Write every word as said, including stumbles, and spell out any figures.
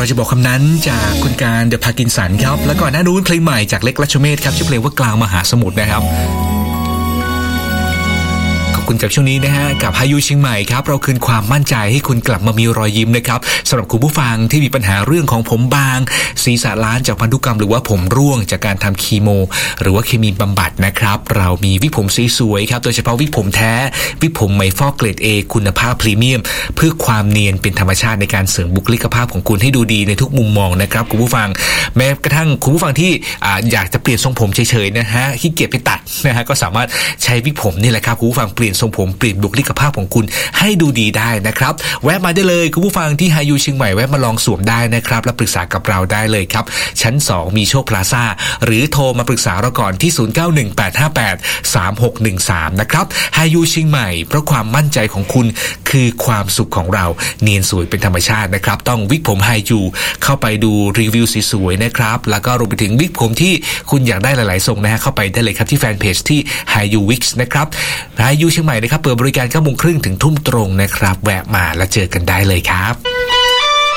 เราจะบอกคำนั้นจากคุณการเดอะพาร์กินสันครับแล้วก่อนหน้านู้นเพลงใหม่จากเล็กรัชเมธครับชื่อเพลงว่ากลางมหาสมุทรนะครับขอบคุณกับช่วงนี้นะฮะกับฮายูเชียงใหม่ครับเราคืนความมั่นใจให้คุณกลับมามีรอยยิ้มนะครับสำหรับคุณผู้ฟังที่มีปัญหาเรื่องของผมบางศีรษะล้านจากพันธุกรรมหรือว่าผมร่วงจากการทำคีโมหรือว่าเคมีบำบัดนะครับเรามีวิกผมสวยๆครับโดยเฉพาะวิกผมแท้วิกผมไหมฟอกเกรด A คุณภาพพรีเมียมเพื่อความเนียนเป็นธรรมชาติในการเสริมบุคลิกภาพของคุณให้ดูดีในทุกมุมมองนะครับคุณผู้ฟังแม้กระทั่งคุณผู้ฟังที่อ่าอยากจะเปลี่ยนทรงผมเฉยๆนะฮะขี้เกียจไปตัดนะฮะก็สามารถใช้วิกผมนี่แหละครับคุณผู้ฟังเปลี่ยนทรงผมเปลี่ยนบุคลิกภาพของคุณให้ดูดีได้นะครับแวะมาได้เลยคุณผู้ฟังที่ฮายูเชียงใหม่แวะมาลองสวมได้นะครับและปรึกษากับเราได้เลยครับชั้นสองมีโชคพลาซ่าหรือโทรมาปรึกษาเราก่อนที่ศูนย์ เก้า หนึ่ง แปด ห้า แปด สาม หก หนึ่ง สามนะครับฮายูเชียงใหม่เพราะความมั่นใจของคุณคือความสุขของเราเนียนสวยเป็นธรรมชาตินะครับต้องวิกผมฮายูเข้าไปดูรีวิวสวยๆนะครับแล้วก็รวมไปถึงวิกผมที่คุณอยากได้หลายๆทรงนะฮะเข้าไปได้เลยครับที่แฟนเพจที่ฮายูวิกส์นะครับฮายูเชียงใหม่นะครับเปิดบริการเก้าโมงครึ่งถึงทุ่มตรงนะครับแวะมาแล้วเจอกันได้เลยครับ